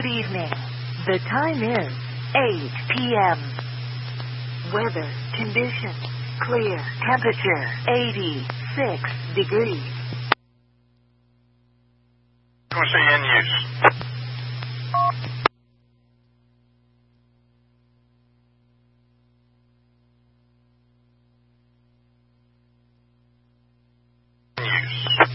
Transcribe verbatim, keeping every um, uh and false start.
Good evening. The time is eight p.m. Weather conditions clear. Temperature eighty-six degrees. Frequency in use. Use.